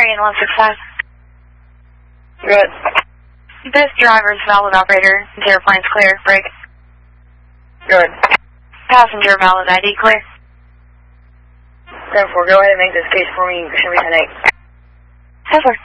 Marion 165. Good. This driver's valid operator. The airplane's clear. Break. Good. Passenger valid ID clear. 10-4, go ahead and make this case for me. Show me 10-8. 10-4.